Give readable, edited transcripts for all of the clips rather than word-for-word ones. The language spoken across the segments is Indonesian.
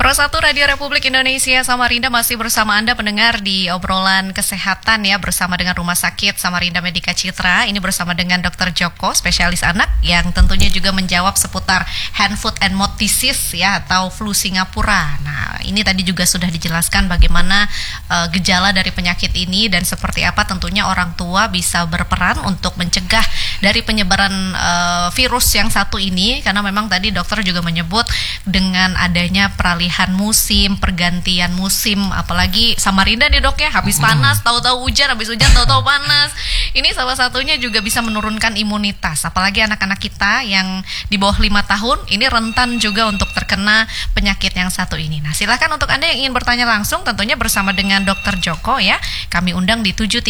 Pro 1 Radio Republik Indonesia Samarinda masih bersama Anda pendengar di obrolan kesehatan ya, bersama dengan Rumah Sakit Samarinda Medika Citra. Ini bersama dengan Dr. Joko, spesialis anak yang tentunya juga menjawab seputar hand, foot, and mouth disease ya, atau flu Singapura. Nah, ini tadi juga sudah dijelaskan bagaimana gejala dari penyakit ini dan seperti apa tentunya orang tua bisa berperan untuk mencegah dari penyebaran virus yang satu ini, karena memang tadi dokter juga menyebut dengan adanya peralihan musim, pergantian musim, apalagi Samarinda nih dok ya, habis panas tahu-tahu hujan, habis hujan tahu-tahu panas. Ini salah satunya juga bisa menurunkan imunitas, apalagi anak-anak kita yang di bawah 5 tahun ini rentan juga untuk terkena penyakit yang satu ini. Nah, silakan untuk Anda yang ingin bertanya langsung tentunya bersama dengan Dr. Joko ya. Kami undang di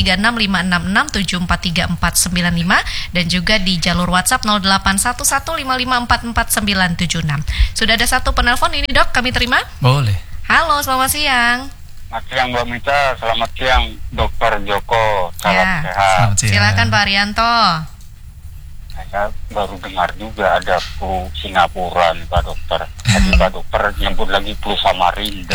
736-566-743-495 dan juga di jalur WhatsApp 081155444976. Sudah ada satu penelpon ini dok, kami terima. Boleh. Halo, selamat siang. Selamat siang Mbak Mita, selamat siang Dr. Joko, salam sehat. Silakan Pak Arianto. Saya baru dengar juga ada flu Singapura nih Pak Dokter. Tadi Pak Dokter nyebut lagi flu Samarinda.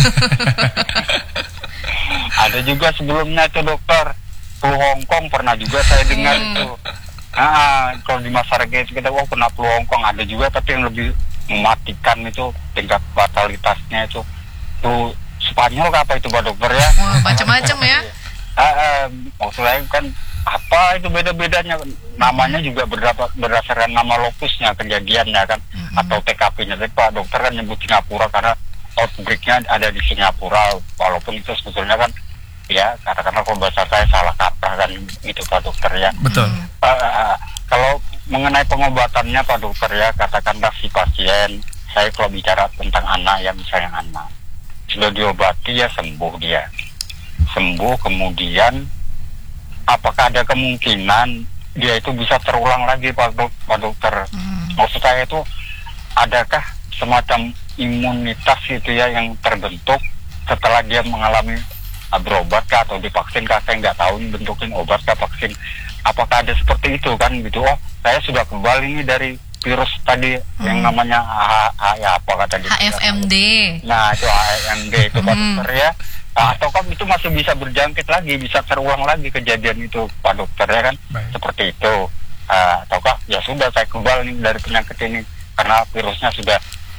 Ada juga sebelumnya itu dokter, flu Hongkong pernah juga saya dengar itu. Kalau di masyarakat kita kena flu Hongkong, ada juga tapi yang lebih mematikan itu tingkat fatalitasnya itu Spanyol apa itu Pak Dokter ya? Wah, macam-macam ya. Maksudnya kan apa itu beda-bedanya, namanya juga berdasarkan nama lokusnya, kejadiannya kan, atau TKP-nya. Tapi Pak Dokter kan nyebut Singapura karena outbreak-nya ada di Singapura, walaupun itu sebetulnya kan ya katakanlah kalau bahasa saya salah kaprah kan itu Pak Dokter ya. Betul. Kalau mengenai pengobatannya Pak Dokter ya, katakanlah si pasien, saya kalau bicara tentang anak ya, misalnya anak sudah diobati ya sembuh dia, kemudian apakah ada kemungkinan dia itu bisa terulang lagi Pak Dokter? Maksud saya itu adakah semacam imunitas itu ya yang terbentuk setelah dia mengalami berobat kah atau divaksin kah? Saya nggak tahu bentuknya obat kah vaksin. Apakah ada seperti itu kan gitu? Oh, saya sudah kembali ini dari virus tadi yang namanya apa kata dia? HFMD. Nah, itu HFMD itu Pak Dokter ya. Ataukah itu masih bisa berjangkit lagi, bisa terulang lagi kejadian itu Pak Dokter ya kan? Baik. Seperti itu. Ataukah ya sudah saya kembali dari penyakit ini karena virusnya sudah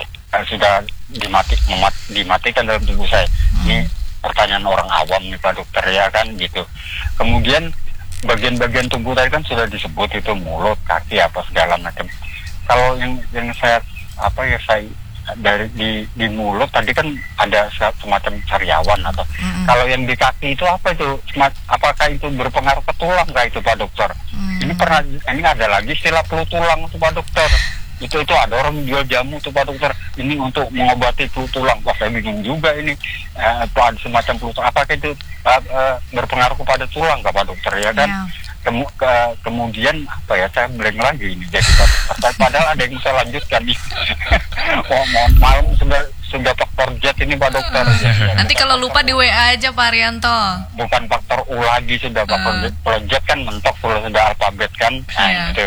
dimatikan dalam tubuh saya. Ini pertanyaan orang awam nih Pak Dokter ya kan gitu. Kemudian bagian-bagian tubuh tadi kan sudah disebut itu mulut, kaki apa segala macam. Kalau yang saya dari di mulut tadi kan ada semacam sariawan atau kalau yang di kaki itu apa itu? Apakah itu berpengaruh ke tulang kah itu Pak Dokter? Ini ada lagi istilah flu tulang itu Pak Dokter. Itu ada orang jual jamu tuh Pak Dokter, ini untuk mengobati flu tulang. Wah, saya bingung juga ini ada semacam flu tulang. Apakah itu berpengaruh kepada tulang Pak Dokter ya kan? Kemudian apa ya, saya blank lagi ini jadi Pak Dokter. Padahal ada yang saya lanjutkan nih. Malam sudah faktor Z ini Pak Dokter. Nanti kalau lupa di WA aja Pak Arianto. Bukan faktor U lagi, sudah faktor Z kan mentok sudah alfabet kan. Gitu.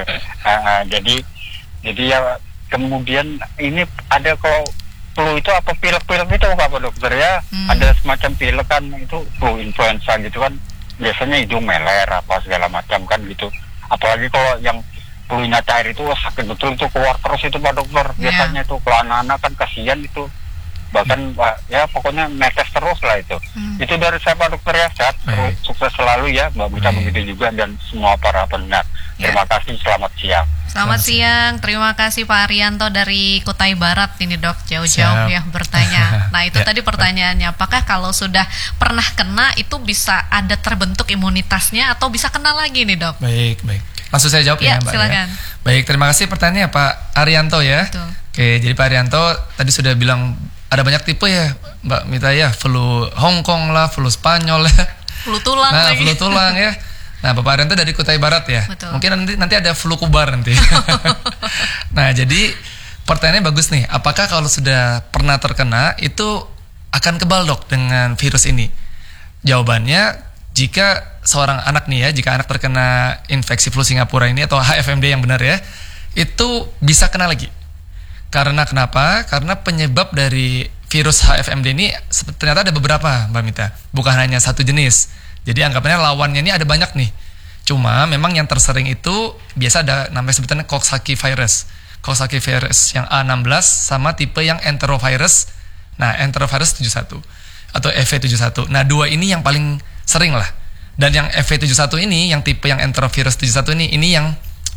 Jadi ya kemudian ini ada kalau flu itu apa pilek-pilek itu Pak Dokter ya, ada semacam pilek kan itu flu influenza gitu kan, biasanya hidung meler apa segala macam kan gitu. Apalagi kalau yang flunya cair itu sakit betul itu keluar terus itu Pak Dokter. Biasanya itu kalau anak-anak kan kasihan itu, bahkan ya pokoknya netes terus lah itu. Itu dari saya Pak Dokter ya, sehat, sukses selalu ya Mbak Mita, begitu juga dan semua para pendengar. Terima kasih, selamat siang. Selamat siang, terima kasih Pak Arianto dari Kutai Barat ini dok, jauh-jauh ya bertanya. Nah itu tadi pertanyaannya, apakah kalau sudah pernah kena itu bisa ada terbentuk imunitasnya atau bisa kena lagi nih dok? Baik. Langsung saya jawab ya Mbak silakan. Ya. Baik, terima kasih pertanyaannya Pak Arianto ya. Betul. Oke, jadi Pak Arianto tadi sudah bilang ada banyak tipe ya Mbak Mita ya, flu Hongkong lah, flu Spanyol ya. Flu tulang lagi. Flu tulang ya. Nah, Bapak Arianto dari Kutai Barat ya. Betul. Mungkin nanti ada flu kubar nanti. Nah, jadi pertanyaannya bagus nih. Apakah kalau sudah pernah terkena itu akan kebal dok dengan virus ini? Jawabannya, jika seorang anak nih ya, jika anak terkena infeksi flu Singapura ini atau HFMD yang benar ya, itu bisa kena lagi. Karena kenapa? Karena penyebab dari virus HFMD ini ternyata ada beberapa, Mbak Mita. Bukan hanya satu jenis. Jadi anggapannya lawannya ini ada banyak nih. Cuma memang yang tersering itu biasa ada namanya sebutannya Coxsackie virus. Coxsackie virus yang A16 sama tipe yang enterovirus. Nah, enterovirus 71 atau EV71. Nah, dua ini yang paling sering lah. Dan yang EV71 ini, yang tipe yang enterovirus 71 ini yang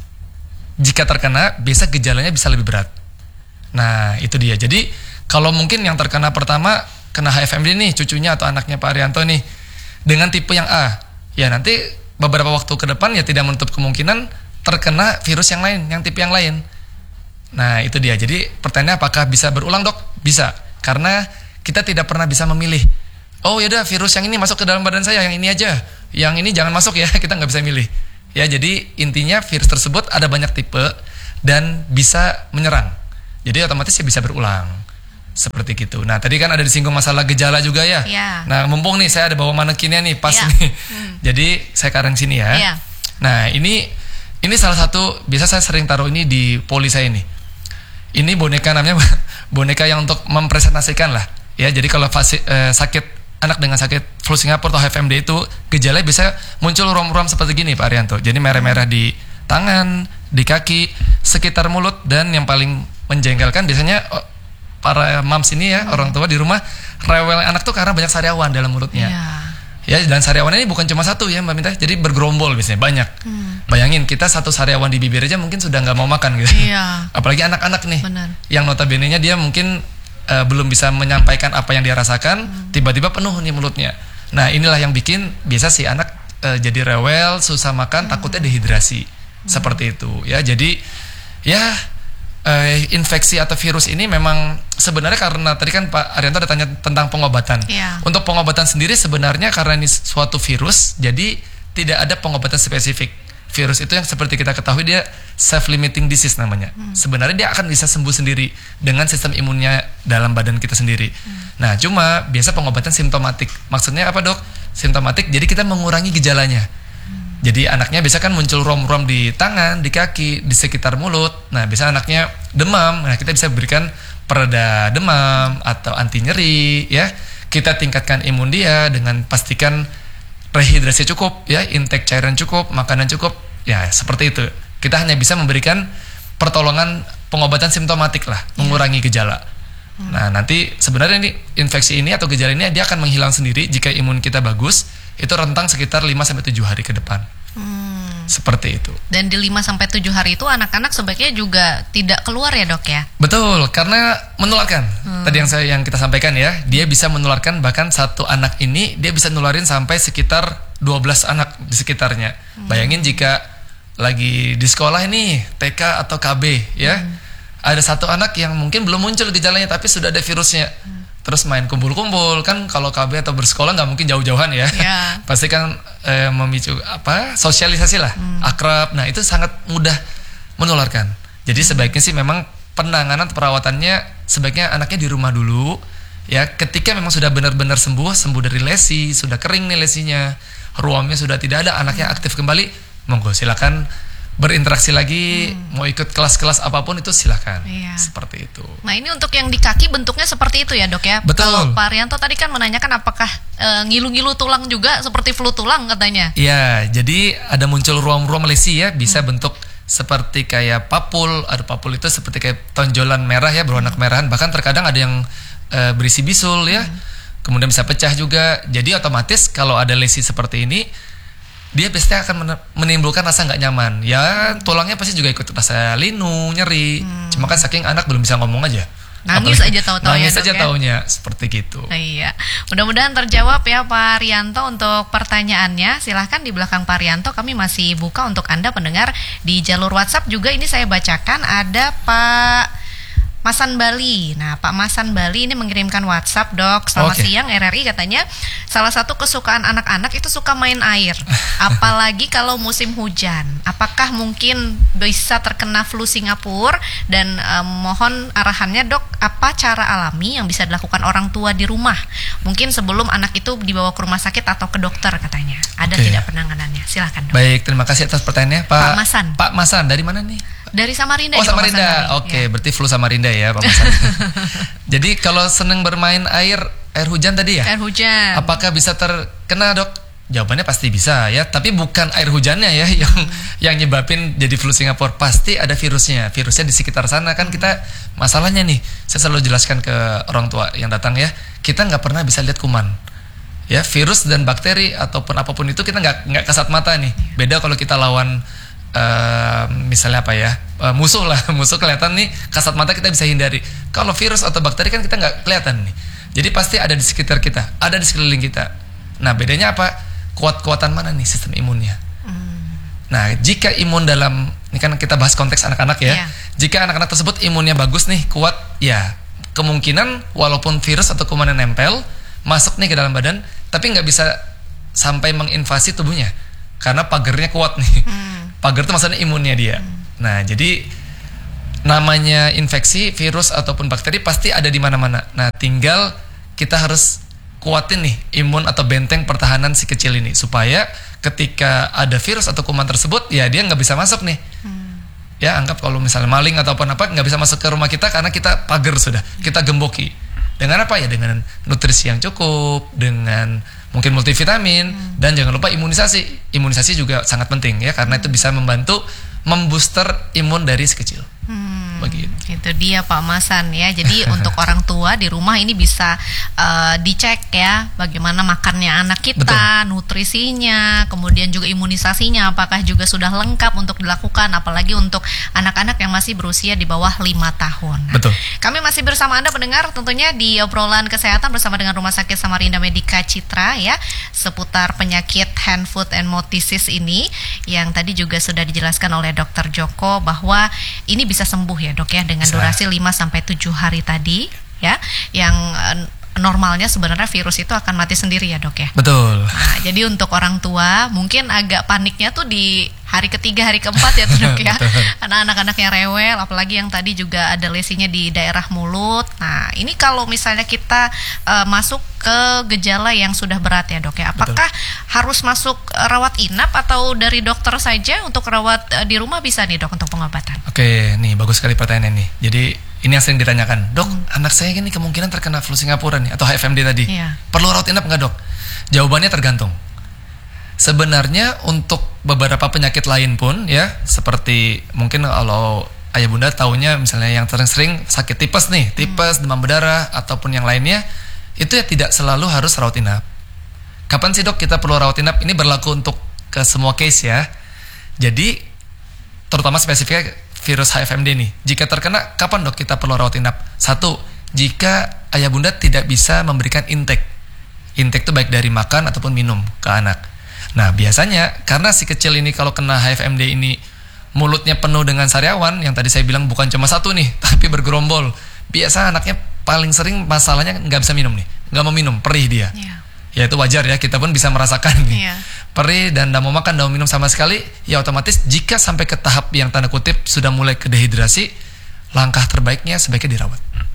jika terkena biasa gejalanya bisa lebih berat. Nah, itu dia. Jadi kalau mungkin yang terkena pertama kena HFMD nih, cucunya atau anaknya Pak Arianto nih, dengan tipe yang A, ya nanti beberapa waktu ke depan ya tidak menutup kemungkinan terkena virus yang lain, yang tipe yang lain. Nah, itu dia. Jadi pertanyaannya apakah bisa berulang, Dok? Bisa. Karena kita tidak pernah bisa memilih. Oh ya udah, virus yang ini masuk ke dalam badan saya, yang ini aja. Yang ini jangan masuk ya, kita nggak bisa milih. Ya, jadi intinya virus tersebut ada banyak tipe dan bisa menyerang. Jadi otomatis ya bisa berulang. Seperti gitu. Nah, tadi kan ada disinggung masalah gejala juga ya. Yeah. Nah, mumpung nih saya ada bawa manekinnya nih, pas Yeah. nih. Jadi saya karang sini ya. Yeah. Nah, ini salah satu, biasa saya sering taruh ini di poli saya nih. Ini boneka namanya boneka yang untuk mempresentasikan lah. Ya, jadi kalau sakit anak dengan sakit flu Singapura atau HFMD itu gejalanya bisa muncul ruam-ruam seperti gini, Pak Arianto. Jadi merah-merah di tangan, di kaki, sekitar mulut, dan yang paling menjengkelkan biasanya para moms ini ya, orang tua di rumah rewel anak tuh karena banyak sariawan dalam mulutnya. Ya, dan sariawan ini bukan cuma satu ya, Mbak Minta. Jadi bergerombol biasanya banyak. Bayangin kita satu sariawan di bibir aja mungkin sudah nggak mau makan gitu. Apalagi anak-anak nih. Benar. Yang notabene-nya dia mungkin belum bisa menyampaikan apa yang dia rasakan, tiba-tiba penuh nih mulutnya. Nah, inilah yang bikin biasa si anak jadi rewel, susah makan, takutnya dehidrasi. Seperti itu ya. Jadi ya infeksi atau virus ini memang sebenarnya karena tadi kan Pak Arianto ada tanya tentang pengobatan. Untuk pengobatan sendiri sebenarnya karena ini suatu virus, jadi tidak ada pengobatan spesifik. Virus itu yang seperti kita ketahui dia self-limiting disease namanya. Sebenarnya dia akan bisa sembuh sendiri dengan sistem imunnya dalam badan kita sendiri. Nah, cuma biasa pengobatan simptomatik. Maksudnya apa, Dok? Simptomatik, jadi kita mengurangi gejalanya. Jadi anaknya biasa kan muncul ruam-ruam di tangan, di kaki, di sekitar mulut. Nah, biasa anaknya demam. Nah, kita bisa berikan pereda demam atau anti nyeri ya. Kita tingkatkan imun dia dengan pastikan rehidrasi cukup ya, intake cairan cukup, makanan cukup. Ya, seperti itu. Kita hanya bisa memberikan pertolongan pengobatan simptomatik lah, mengurangi gejala. Nah, nanti sebenarnya ini infeksi ini atau gejala ini dia akan menghilang sendiri jika imun kita bagus. Itu rentang sekitar 5-7 hari ke depan. Seperti itu. Dan di 5-7 hari itu anak-anak sebaiknya juga tidak keluar ya, Dok ya? Betul, karena menularkan. Tadi yang kita sampaikan ya, dia bisa menularkan, bahkan satu anak ini dia bisa nularin sampai sekitar 12 anak di sekitarnya. Bayangin jika lagi di sekolah ini TK atau KB ya. Ada satu anak yang mungkin belum muncul gejalanya tapi sudah ada virusnya. Terus main kumpul-kumpul, kan kalau KB atau bersekolah nggak mungkin jauh-jauhan ya. Pasti kan memicu sosialisasi lah, akrab. Nah, itu sangat mudah menularkan. Jadi sebaiknya sih memang penanganan perawatannya sebaiknya anaknya di rumah dulu ya. Ketika memang sudah benar-benar sembuh dari lesi, sudah kering nih lesinya, ruamnya sudah tidak ada, anaknya aktif kembali, monggo silakan berinteraksi lagi, mau ikut kelas-kelas apapun itu silakan. Seperti itu. Nah, ini untuk yang di kaki bentuknya seperti itu ya, Dok ya. Betul. Kalau Pak Arianto tadi kan menanyakan apakah ngilu-ngilu tulang juga seperti flu tulang katanya. Iya, jadi ada muncul ruam-ruam lesi ya, bisa bentuk seperti kayak papul. Ada papul itu seperti kayak tonjolan merah ya, berwarna kemerahan. Bahkan terkadang ada yang berisi bisul ya. Kemudian bisa pecah juga. Jadi otomatis kalau ada lesi seperti ini, dia biasanya akan menimbulkan rasa nggak nyaman. Ya, tulangnya pasti juga ikut rasa linu, nyeri. Cuma kan saking anak belum bisa ngomong aja. Nangis aja tahu-tahu ya, nangis Dok, aja ya? taunya seperti gitu. Iya, mudah-mudahan terjawab ya Pak Arianto untuk pertanyaannya. Silahkan di belakang Pak Arianto kami masih buka untuk Anda pendengar di jalur WhatsApp juga. Ini saya bacakan ada Pak Masan Bali. Nah, Pak Masan Bali ini mengirimkan WhatsApp, Dok. Selamat siang RRI, katanya salah satu kesukaan anak-anak itu suka main air. Apalagi kalau musim hujan. Apakah mungkin bisa terkena flu Singapura? Dan mohon arahannya, Dok, apa cara alami yang bisa dilakukan orang tua di rumah? Mungkin sebelum anak itu dibawa ke rumah sakit atau ke dokter katanya. Ada tidak penanganannya? Silakan, Dok. Baik, terima kasih atas pertanyaannya Pak Masan. Pak Masan, dari mana nih? Dari Samarinda. Oh, di Pak Samarinda. Masan tadi. Oke, berarti flu Samarinda ya, Pak Masan. Jadi kalau seneng bermain air hujan tadi ya? Air hujan. Apakah bisa terkena, Dok? Jawabannya pasti bisa ya, tapi bukan air hujannya ya yang nyebabin jadi flu Singapura. Pasti ada virusnya di sekitar sana kan. Kita masalahnya nih, saya selalu jelaskan ke orang tua yang datang ya, kita nggak pernah bisa lihat kuman. Ya, virus dan bakteri ataupun apapun itu kita nggak kasat mata nih. Beda kalau kita lawan misalnya apa ya, musuh kelihatan nih, kasat mata kita bisa hindari. Kalau virus atau bakteri kan kita nggak kelihatan nih. Jadi pasti ada di sekitar kita, ada di sekeliling kita. Nah, bedanya apa? Kuat-kuatan mana nih sistem imunnya. Nah, jika imun dalam, ini kan kita bahas konteks anak-anak ya. Jika anak-anak tersebut imunnya bagus nih, kuat, ya kemungkinan walaupun virus atau kuman yang nempel masuk nih ke dalam badan, tapi nggak bisa sampai menginvasi tubuhnya karena pagernya kuat nih. Pagar itu maksudnya imunnya dia. Nah, jadi namanya infeksi virus ataupun bakteri pasti ada di mana-mana. Nah, tinggal kita harus kuatin nih imun atau benteng pertahanan si kecil ini supaya ketika ada virus atau kuman tersebut ya dia nggak bisa masuk nih. Ya, anggap kalau misalnya maling atau apa nggak bisa masuk ke rumah kita karena kita pagar sudah, kita gemboki. Dengan apa ya? Dengan nutrisi yang cukup, dengan mungkin multivitamin, dan jangan lupa imunisasi. Imunisasi juga sangat penting ya, karena itu bisa membantu membooster imun dari si kecil. Begitu. Itu dia Pak Masan ya. Jadi untuk orang tua di rumah ini bisa dicek ya bagaimana makannya anak kita, betul, nutrisinya, kemudian juga imunisasinya apakah juga sudah lengkap untuk dilakukan, apalagi untuk anak-anak yang masih berusia di bawah 5 tahun. Betul. Kami masih bersama Anda pendengar tentunya di obrolan kesehatan bersama dengan Rumah Sakit Samarinda Medica Citra ya, seputar penyakit hand, foot, and mouth disease ini yang tadi juga sudah dijelaskan oleh Dr. Joko bahwa ini bisa sembuh ya Dok ya dengan durasi 5-7 hari tadi ya, yang normalnya sebenarnya virus itu akan mati sendiri ya Dok ya. Betul. Nah, jadi untuk orang tua mungkin agak paniknya tuh di hari ketiga, hari keempat ya Dok ya. Karena anak-anak yang rewel, apalagi yang tadi juga ada lesinya di daerah mulut. Nah, ini kalau misalnya kita masuk ke gejala yang sudah berat ya Dok ya. Apakah harus masuk rawat inap atau dari dokter saja untuk rawat di rumah bisa nih Dok untuk pengobatan? Oke, nih bagus sekali pertanyaan ini. Jadi ini yang sering ditanyakan, Dok, anak saya ini kemungkinan terkena flu Singapura nih atau HFMD tadi. Perlu rawat inap nggak Dok? Jawabannya tergantung. Sebenarnya untuk beberapa penyakit lain pun ya, seperti mungkin kalau ayah bunda taunya misalnya yang sering sakit tipes nih, tipes, demam berdarah ataupun yang lainnya, itu ya tidak selalu harus rawat inap. Kapan sih Dok kita perlu rawat inap? Ini berlaku untuk ke semua case ya. Jadi terutama spesifiknya virus HFMD nih. Jika terkena, kapan Dok kita perlu rawat inap? 1, jika ayah bunda tidak bisa memberikan intake. Intake itu baik dari makan ataupun minum ke anak. Nah, biasanya karena si kecil ini kalau kena HFMD ini mulutnya penuh dengan sariawan, yang tadi saya bilang bukan cuma satu nih, tapi bergerombol. Biasa anaknya paling sering masalahnya nggak bisa minum nih, nggak mau minum, perih dia. Ya itu wajar ya, kita pun bisa merasakan nih. Perih dan tidak mau makan, tidak mau minum sama sekali. Ya otomatis jika sampai ke tahap yang tanda kutip sudah mulai ke dehidrasi, langkah terbaiknya sebaiknya dirawat.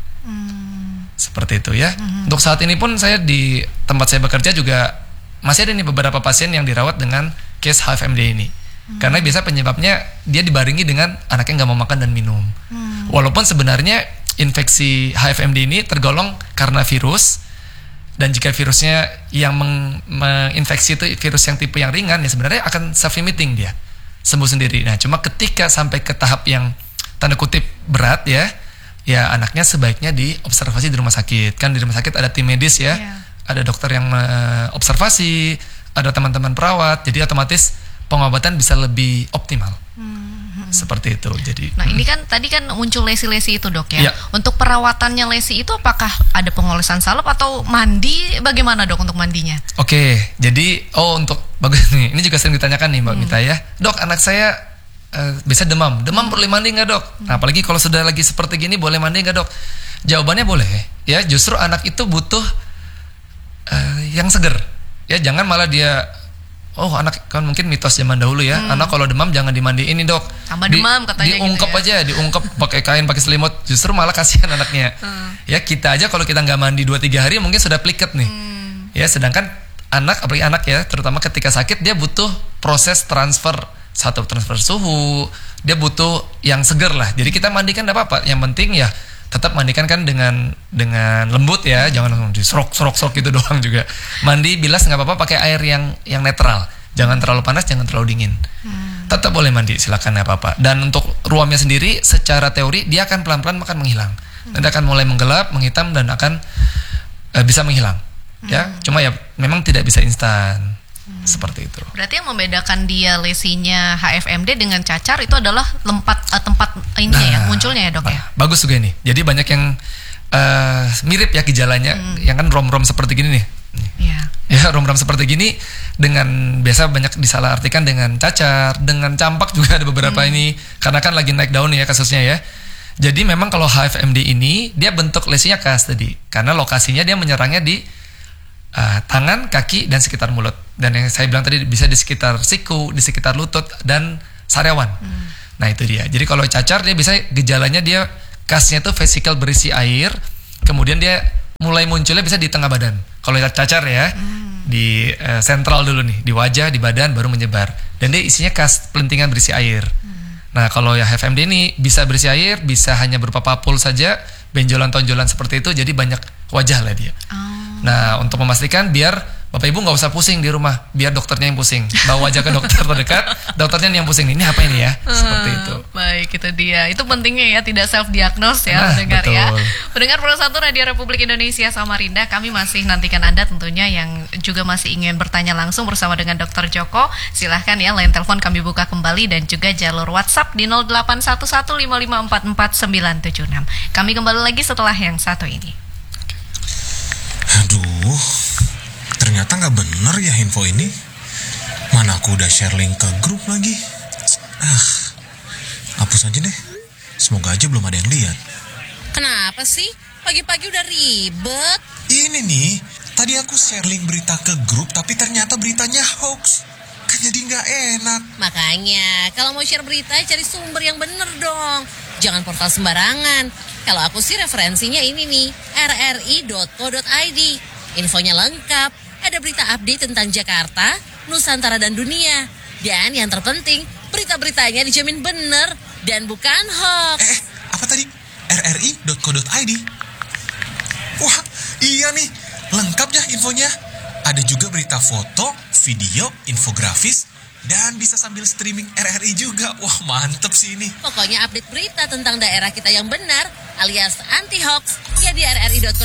Seperti itu ya. Untuk saat ini pun saya di tempat saya bekerja juga masih ada nih beberapa pasien yang dirawat dengan case HFMD ini. Karena biasa penyebabnya dia dibarengi dengan anaknya nggak mau makan dan minum. Walaupun sebenarnya infeksi HFMD ini tergolong karena virus, dan jika virusnya yang menginfeksi itu virus yang tipe yang ringan, ya sebenarnya akan self-limiting, dia sembuh sendiri. Nah, cuma ketika sampai ke tahap yang tanda kutip berat ya anaknya sebaiknya diobservasi di rumah sakit. Kan di rumah sakit ada tim medis ya, ada dokter yang observasi, ada teman-teman perawat, jadi otomatis pengobatan bisa lebih optimal. Seperti itu. Jadi ini kan tadi kan muncul lesi-lesi itu Dok ya. Untuk perawatannya lesi itu apakah ada pengolesan salep atau mandi? Bagaimana Dok untuk mandinya? Oke, jadi untuk bagus nih. Ini juga sering ditanyakan nih Mbak Mita ya. Dok, anak saya bisa demam boleh mandi nggak Dok? Nah, apalagi kalau sudah lagi seperti gini, boleh mandi nggak Dok? Jawabannya boleh ya. Justru anak itu butuh yang seger ya. Jangan malah dia anak kan mungkin mitos zaman dahulu ya, anak kalau demam jangan dimandiin nih Dok, tambah demam katanya diungkep gitu ya. aja, diungkep pakai kain, pakai selimut, justru malah kasihan anaknya. Ya kita aja kalau kita nggak mandi 2-3 hari mungkin sudah pliket nih. Ya sedangkan anak, apalagi anak ya, terutama ketika sakit dia butuh proses transfer satu transfer suhu, dia butuh yang seger lah. Jadi kita mandikan enggak apa-apa. Yang penting ya tetap mandikan kan dengan lembut ya, jangan langsung diserok gitu doang juga. Mandi bilas nggak apa-apa, pakai air yang netral. Jangan terlalu panas, jangan terlalu dingin. Tetap boleh mandi, silakan, nggak apa-apa. Dan untuk ruamnya sendiri, secara teori dia akan pelan-pelan akan menghilang. Nanti akan mulai menggelap, menghitam dan akan bisa menghilang. Ya, cuma ya memang tidak bisa instan. Seperti itu. Berarti yang membedakan dia lesinya HFMD dengan cacar itu adalah tempat ini ya munculnya ya dok ya. Bagus juga ini. Jadi banyak yang mirip ya gejalanya, yang kan rom-rom seperti gini nih. Ya rom-rom seperti gini dengan biasa banyak disalahartikan dengan cacar, dengan campak juga ada beberapa ini karena kan lagi naik daun ya kasusnya ya. Jadi memang kalau HFMD ini dia bentuk lesinya khas tadi karena lokasinya dia menyerangnya di tangan, kaki dan sekitar mulut. Dan yang saya bilang tadi bisa di sekitar siku, di sekitar lutut dan sariawan. Nah itu dia. Jadi kalau cacar dia bisa gejalanya dia khasnya tuh vesikel berisi air, kemudian dia mulai munculnya bisa di tengah badan. Kalau cacar ya di sentral dulu nih, di wajah, di badan baru menyebar. Dan dia isinya khas pelentingan berisi air. Nah kalau ya HFMD ini bisa berisi air, bisa hanya berupa papul saja, benjolan-tonjolan seperti itu, jadi banyak wajah lah dia. Nah untuk memastikan biar Bapak Ibu nggak usah pusing di rumah, biar dokternya yang pusing. Bawa aja ke dokter terdekat, dokternya yang pusing. Ini apa ini ya? Seperti itu. Baik, itu dia. Itu pentingnya ya, tidak self-diagnose ya, pendengar ya. Pendengar Pro 1 Radio Republik Indonesia Samarinda, kami masih nantikan Anda tentunya yang juga masih ingin bertanya langsung bersama dengan Dr. Joko. Silahkan ya, line telepon kami buka kembali dan juga jalur WhatsApp di 081155449976. Kami kembali lagi setelah yang satu ini. Aduh, ternyata nggak bener ya info ini. Mana aku udah share link ke grup lagi. Hapus aja deh. Semoga aja belum ada yang lihat. Kenapa sih? Pagi-pagi udah ribet. Ini nih, tadi aku share link berita ke grup, tapi ternyata beritanya hoax. Kan jadi nggak enak. Makanya, kalau mau share berita, cari sumber yang bener dong. Jangan portal sembarangan. Kalau aku sih referensinya ini nih, rri.co.id. Infonya lengkap, ada berita update tentang Jakarta, Nusantara dan dunia. Dan yang terpenting, berita-beritanya dijamin bener dan bukan hoax. Apa tadi? rri.co.id. Wah, iya nih, lengkap ya infonya. Ada juga berita foto, video, infografis, dan bisa sambil streaming RRI juga. Wah, mantep sih ini. Pokoknya update berita tentang daerah kita yang benar alias anti-hoax ya di rri.co.id.